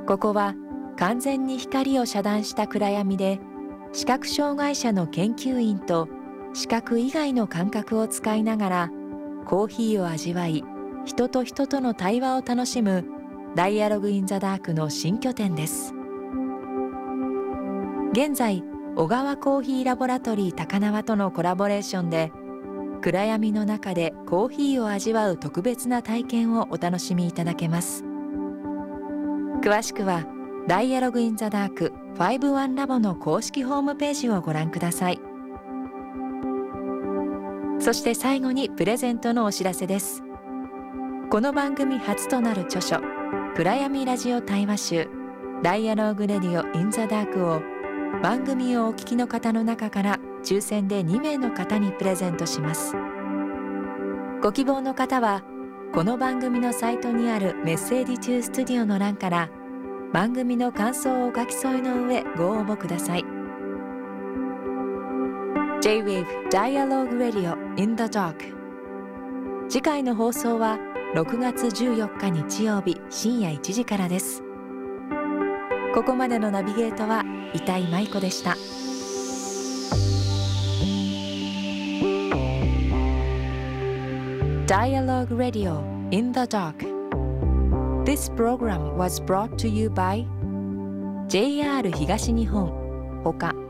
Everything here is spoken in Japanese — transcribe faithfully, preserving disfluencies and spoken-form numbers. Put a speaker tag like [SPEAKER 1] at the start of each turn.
[SPEAKER 1] ここは完全に光を遮断した暗闇で、視覚障害者の研究員と視覚以外の感覚を使いながらコーヒーを味わい、人と人との対話を楽しむダイアログインザダークの新拠点です。現在、小川コーヒーラボラトリー高輪とのコラボレーションで、暗闇の中でコーヒーを味わう特別な体験をお楽しみいただけます。詳しくはダイアログインザダークファイブワンラボの公式ホームページをご覧ください。そして最後にプレゼントのお知らせです。この番組初となる著書、暗闇ラジオ対話集ダイアログレディオインザダークを番組をお聞きの方の中から抽選でにめいの方にプレゼントします。ご希望の方はこの番組のサイトにあるメッセージトゥースタジオの欄から番組の感想をお書き添えの上ご応募ください。 J-Wave Dialogue Radio in the Dark、 次回の放送はろくがつじゅうよっか日曜日深夜いちじからです。ここまでのナビゲートは伊藤舞子でした。Dialogue Radio in the Dark. This program was brought to you by ジェイアール 東日本ほか